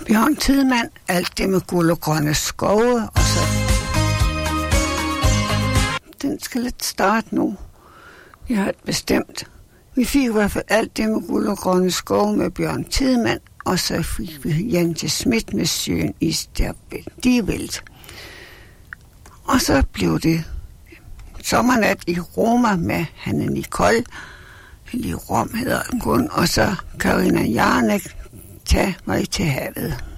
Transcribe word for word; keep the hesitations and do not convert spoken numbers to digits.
Bjørn Tidemand, alt det med guld og grønne skove, og så... Den skal lidt starte nu. Jeg har bestemt. Vi fik i hvert fald alt det med guld og grønne skove med Bjørn Tidemand, og så fik vi Jante Schmidt med Søen i Die Welt. Og så blev det Sommernat i Roma med Hanne Nicole, i Rom hedder den kun, og så Karina Jarnek, Tag mig til havet.